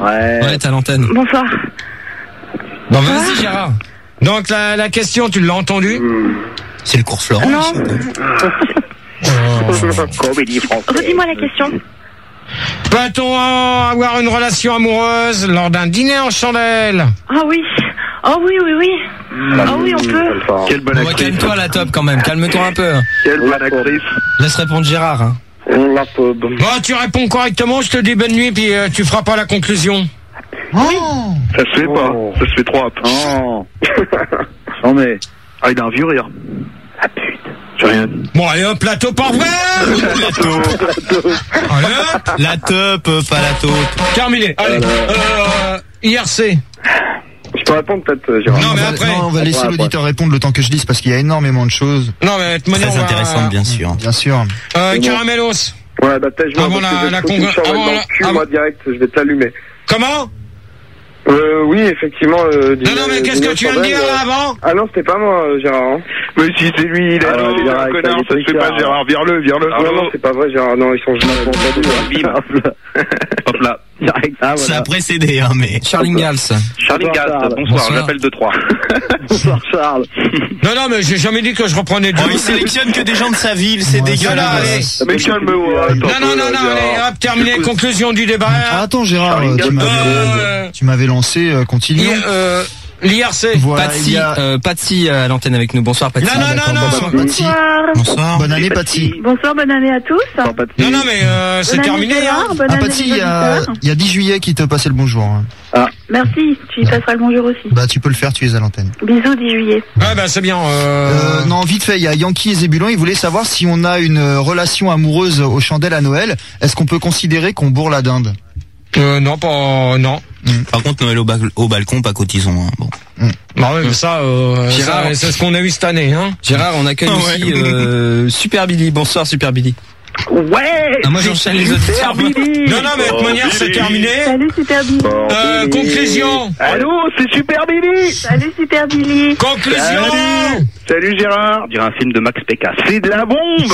Ouais, t'as l'antenne. Bonsoir. Bon, vas-y, Gérard. Donc, la question, tu l'as entendue? C'est le cours Florent. Non. Comédie française. Redis-moi la question. Peut-on avoir une relation amoureuse lors d'un dîner en chandelle? Ah oui. Oh oui, oui, oui. Ah oui, on peut. Quelle bonne Bon, actrice. calme-toi, la top, quand même. Calme-toi un peu. Quelle bonne actrice. Laisse répondre Gérard. Hein. La pub. Bon, tu réponds correctement, je te dis bonne nuit, puis tu feras pas la conclusion. Ça se fait pas. Ça se fait trop rap. Non. Non mais. Ah, il a un vieux rire. Ah putain. J'ai rien. Bon, allez hop, la top, au revoir. Allez hop. La top, pas la taupe. Terminé. Allez. IRC. Je peux répondre peut-être, Gérard. Non, mais après. Non, on va laisser l'auditeur répondre le temps que je lise parce qu'il y a énormément de choses. Non, mais de toute manière, Très intéressante, bien sûr. Bien sûr. Caramellos. Ouais, bah peut-être je Avant moi direct, je vais te l'allumer. Comment? Oui, effectivement. Non, mais qu'est-ce que tu viens de dire là avant? Ah non, c'était pas moi, Gérard. Hein. Mais si c'est lui, il est Ah, Gérard, un connard, ça se fait pas, Gérard. Vire-le. Non, non, c'est pas vrai, Gérard. Non, ils sont juste entendus. Bim. Hop là. Ça a précédé, hein, mais. Charlie Gals. Charlie Bonsoir, Gast, Charles. bonsoir, j'appelle 2-3. Bonsoir, Charles. Non, mais j'ai jamais dit que je reprenais du. Oh, il sélectionne que des gens de sa ville, c'est dégueulasse. Mais calme-moi. Non, allez, hop, terminé, conclusion du débat. Ah, attends, Gérard, tu m'avais lancé, continue. L'IRC. Voilà, Patsy, Patsy à l'antenne avec nous. Bonsoir, Patsy. Non. Bonsoir, Patsy. Bonsoir. Bonne année, Patsy. Bonsoir, bonne année à tous. Non, mais c'est Bonne terminé, année, hein. Gérard, bonne Ah, année, Patsy, les auditeurs. il y a 10 juillet qui te passait le bonjour. Hein. Merci, tu y passeras le bonjour aussi. Bah, tu peux le faire, tu es à l'antenne. Bisous, 10 juillet. Ouais, bah, c'est bien, Non, vite fait, il y a Yankee et Zébulon, ils voulaient savoir si on a une relation amoureuse aux chandelles à Noël. Est-ce qu'on peut considérer qu'on bourre la dinde? non, pas, non. Par contre, Noël au balcon, pas cotisons, hein. Bon. Bah ouais, mais ça, Gérard, c'est ce qu'on a eu cette année, hein. Gérard, on accueille aussi Super Billy. Bonsoir, Super Billy. Ouais. Ah, moi, j'enchaîne les auditeurs. Non, mais de toute manière, c'est terminé. Salut, Super Billy. Conclusion. Allô, c'est Super Billy. Salut, Super Billy. Conclusion. Salut Gérard. On dirait un film de Max Pécasse. C'est de la bombe.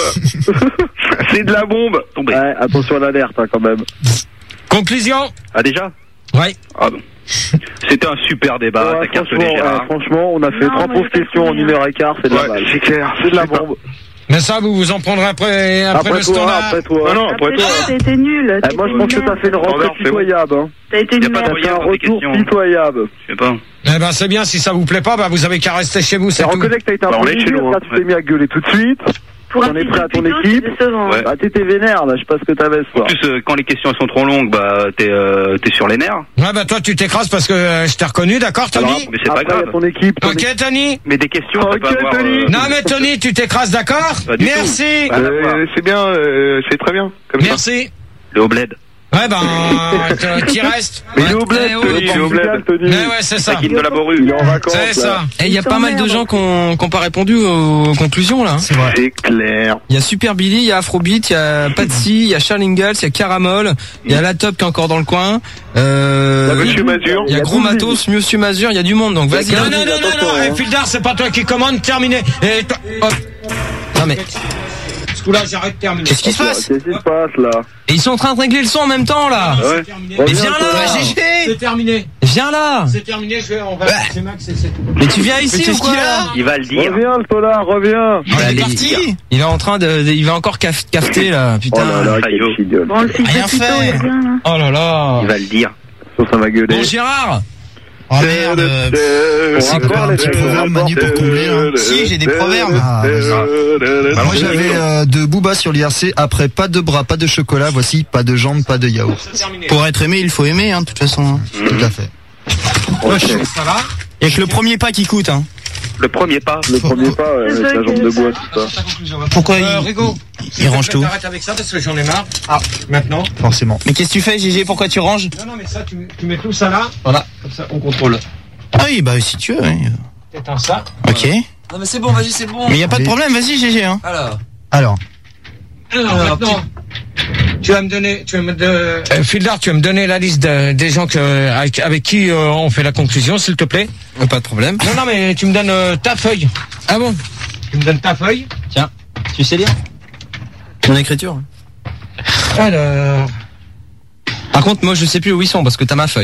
C'est de la bombe. Tombé. Ouais, attention à l'alerte, hein, quand même. Conclusion. Ah déjà? Ouais. Ah bon. C'était un super débat, t'as cartonné Gérard. Franchement, on a fait 3 pauvres questions en 1h15, c'est de la balle. C'est clair, C'est de la bombe. Mais ça, vous vous en prendrez après le Toi, standard. après toi. Non, après toi. T'as été nul. Moi, je pense que t'as fait une rentrée pitoyable. Hein. T'as été Y a nul. pas de T'as fait un dans tes retour questions. pitoyable. Je sais pas. Eh ben, c'est bien, si ça vous plaît pas, bah, vous avez qu'à rester chez vous, c'est On tout. reconnaît que t'as été un Bah, on peu est chez dur, nous, là, hein. tu t'es mis à gueuler tout de suite. Pour un On est petit prêt à peu ton plus tôt, équipe. c'est décevant. Ouais. Bah, t'étais vénère, là, je sais pas ce que t'avais ce En soir. plus, quand les questions elles sont trop longues, bah t'es sur les nerfs. Ouais, bah, toi, tu t'écrases parce que je t'ai reconnu, d'accord, Tony? Alors, mais c'est pas Après, il y a grave. ton équipe. Ok, Tony? Mais des questions, ça Ok, peut avoir. Tony. Non, mais Tony, tu t'écrases, d'accord? Pas du Merci. tout. C'est bien, c'est très bien. Comme Merci. Le haut bled. Ouais, ben, t'y restes. Mais il est au bled, Ouais, Tony, il est au bled. Ouais, c'est ça. Taquine de la morue. Il est en vacances. C'est ça. Et il y a pas mal de gens qui ont pas répondu aux conclusions, là. C'est vrai. C'est clair. Il y a Super Billy, il y a Afrobeat, il y a Patsy, il y a Charles Ingalls, il y a Caramol, il y a La Top qui est encore dans le coin. Monsieur Mazur. Il y a Gros Matos, Monsieur Mazur, il y a du monde, donc vas-y. Non, non, Fildar, c'est pas toi qui commande, terminé. Et toi, hop. Non mais, Ce coup-là, j'arrête, terminé. qu'est-ce qui se passe? Qu'est-ce qui se passe, là? Et ils sont en train de régler le son en même temps, là. Ouais. Mais viens là, GG. C'est terminé. Viens là. C'est terminé, on va chez Max et c'est tout. Mais tu viens ici ou quoi là? Il va le dire. Reviens, le Tola, reviens. Il est parti. Il est en train il va encore cafeter là, putain. Oh là là, Aïe, oh. quel filleul. Bon, le fils Rien de Tito, fait. il est bien, là. Oh là là. Il va le dire. Ça va gueuler. Bon Gérard. Oh merde. C'est encore un petit proverbe, Manu, pour combler, hein. Si, j'ai des proverbes. Ah, moi j'avais de Booba sur l'IRC. Après, pas de bras, pas de chocolat. Voici, pas de jambes, pas de yaourt. C'est terminé. Pour être aimé, il faut aimer, hein, de toute façon. Hein. Tout à fait. Ça va? Il y a que le premier pas qui coûte, hein. Le premier pas. Le premier pas, avec la jambe de bois, tout ça. Pourquoi Rigo, il range tout? T'arrêtes avec ça parce que j'en ai marre. Ah, maintenant. Forcément. Mais qu'est-ce que tu fais, GG? Pourquoi tu ranges? Non, mais ça, tu mets tout ça là. Voilà, comme ça, on contrôle. Ah oui, bah si tu veux. Oui. T'éteins ça. Ok. Non mais c'est bon, vas-y, c'est bon. Mais y a pas de Allez. problème, vas-y, GG, hein. Alors. Alors, maintenant, tu vas me donner, Fildar, tu vas me donner la liste des gens avec qui on fait la conclusion, s'il te plaît. Pas de problème. Non, mais tu me donnes ta feuille. Ah bon? Tu me donnes ta feuille. Tiens, tu sais lire? Mon écriture. Alors. Par contre, moi, je sais plus où ils sont parce que t'as ma feuille.